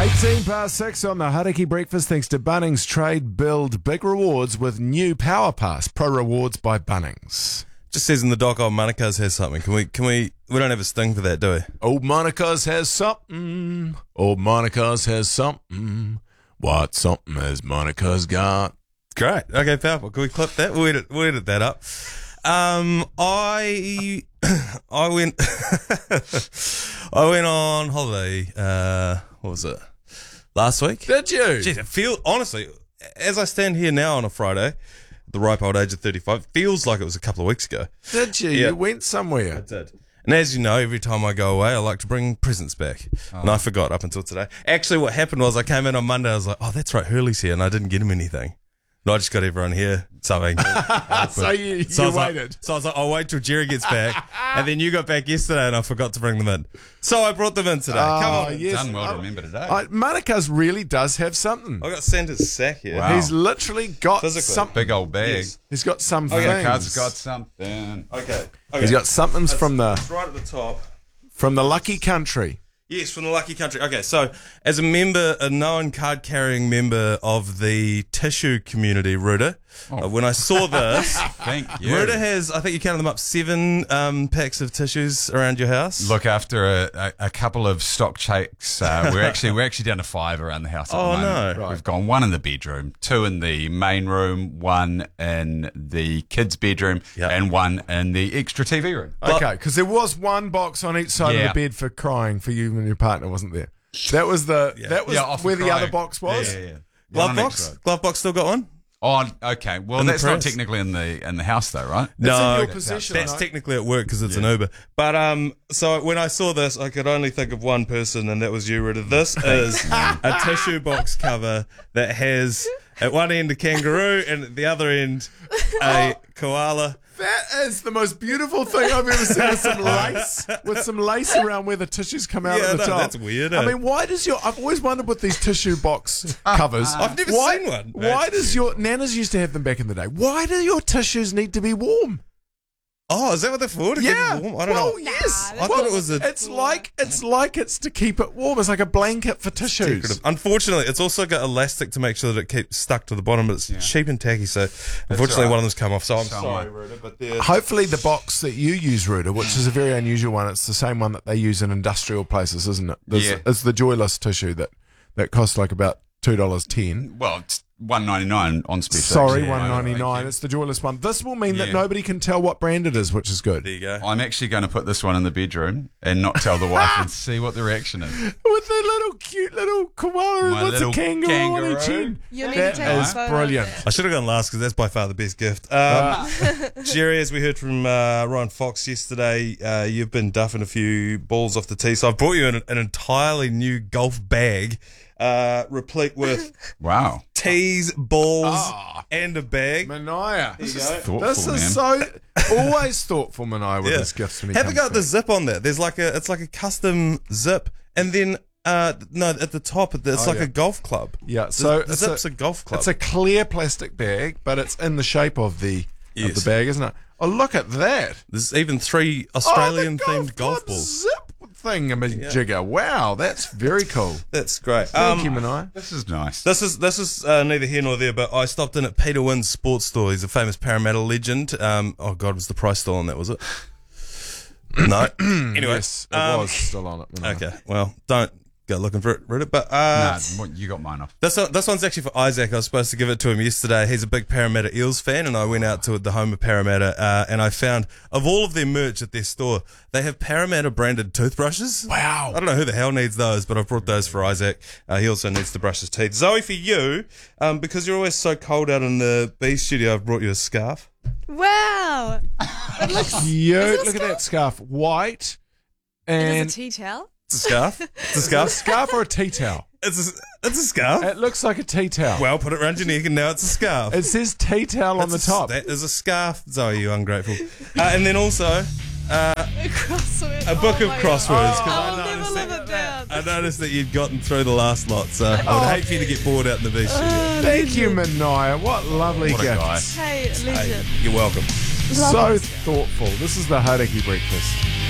18 past 6 on the Hariki Breakfast, thanks to Bunnings. Trade build big rewards with new Power Pass. Pro rewards by Bunnings. Just says in the doc, Manukau's has something. We don't have a sting for that, do we? Old Manukau's has something. Old Manukau's has something. What something has Manukau's got? Great. Okay, powerful. Can we clip that? We'll edit that up. I went I went on holiday, what was it? Last week? Did you? Jeez, honestly, as I stand here now on a Friday, at the ripe old age of 35, feels like it was a couple of weeks ago. Did you? Yeah. You went I somewhere. did. And as you know, every time I go away, I like to bring presents back. And I forgot up until today. Actually, what happened was I came in on Monday, I was like, oh, that's right, Hurley's here, and I didn't get him anything. No, I just got everyone here something. So you I was waited. Like, so I was like, I'll wait till Jerry gets back. And then you got back yesterday and I forgot to bring them in. So I brought them in today. Come on. Yes. Done well to remember today. Manukau's really does have something. I got Santa's sack here. Wow. He's literally got Physically. something. Big old bag. Yes. He's got some Manukau's things. got something. Okay. He's got somethings from It's right at the top. the lucky country. Yes, from the lucky country. Okay, so as a known card-carrying member of the tissue community, Ruda, when I saw this, Thank you. Ruda has, I think you counted them up, 7 packs of tissues around your house. Look, after a couple of stock shakes, we're actually down to 5 around the house at the moment. no. We've gone 1 in the bedroom, 2 in the main room, 1 in the kids' bedroom, Yep. and 1 in the extra TV room. Okay, because there was one box on each side of Yeah. the bed for crying for you and your partner, wasn't there? That was off where of the crying. other box was. Yeah. Glove One box? extra. Glove box still got one? Oh, okay. Well, In the that's not press. technically in the house, though, right? It's in your No, possession. that's no? technically at work because it's an Uber. But so when I saw this, I could only think of one person, and that was you, Rita. This is a tissue box cover that has at one end a kangaroo and at the other end a koala. That is the most beautiful thing I've ever seen with some lace around where the tissues come out Yeah, at the no, top. that's weird, I eh? mean, why does I've always wondered with these tissue box covers. I've never why, seen one. Why does your Nanas used to have them back in the day? Why do your tissues need to be warm? Oh, is that what they're for? To keep it warm? I don't know. Yes. I thought it was a It's like it's to keep it warm. It's like a blanket for tissues. decorative. Unfortunately, it's also got elastic to make sure that it keeps stuck to the bottom, but it's cheap and tacky, so unfortunately right. one of them's come off, so I'm Somewhere. sorry, Rita, but they're... Hopefully the box that you use, Ruda, which is a very unusual one, it's the same one that they use in industrial places, isn't it? Yeah. It's the joyless tissue that costs like about $2.10. Well, it's $1.99 on special. Sorry, actually. $1.99. Thank you. It's the joyless one. This will mean that Yeah. nobody can tell what brand it is, which is good. There you go. I'm actually going to put this one in the bedroom and not tell the wife and see what the reaction is. With the little cute little koala My and what's a little kangaroo on each kangaroo. end. You need That to take a is photo of brilliant. that. I should have gone last because that's by far the best gift. Jerry, as we heard from Ryan Fox yesterday, you've been duffing a few balls off the tee, so I've brought you an entirely new golf bag replete with Wow. tees, balls, and a bag. Manaya. There you go. Thoughtful, This is man. so always thoughtful, Manaya, with his gifts when he Have a comes go at the back. zip on there. There's it's like a custom zip, and then no, at the top it's like yeah. a golf club. Yeah, so The zip's a golf club. It's a clear plastic bag, but it's in the shape of the bag, isn't it? Oh, look at that! There's even 3 Oh, Australian the themed golf club balls. zip thing, jigger. Wow, that's very cool. That's great. Thank you, Manaya. This is nice. This is neither here nor there, but I stopped in at Peter Wynn's sports store. He's a famous Parramatta legend. Oh God, was the price still on that? Was it? No. Anyway, Yes, it was still on it. Manaya. okay. Well, don't go looking for it, Reddit. But You got mine off. this one's actually for Isaac. I was supposed to give it to him yesterday. He's a big Parramatta Eels fan, and I went out to the home of Parramatta, and I found, of all of their merch at their store, they have Parramatta branded toothbrushes. Wow. I don't know who the hell needs those, but I've brought those for Isaac. He also needs to brush his teeth. Zoe, for you, because you're always so cold out in the B studio, I've brought you a scarf. Wow. It looks. Cute. Is it a Look at that scarf. White It and is a tea towel. It's a scarf. It's a a scarf. scarf or a tea towel? It's a scarf. It looks like a tea towel. Well, put it around your neck, and now it's a scarf. It says tea towel on the top. That is a scarf, Zoe, you ungrateful. And then also A crossword. a book of crosswords. 'cause I'll I never noticed live that- it down. I noticed that you'd gotten through the last lot, so I would hate for you to get bored out in the beach. Thank you, Manaya. What lovely What a guy. gifts. Hey, legend. You're welcome. So thoughtful. This is the Hariki Breakfast.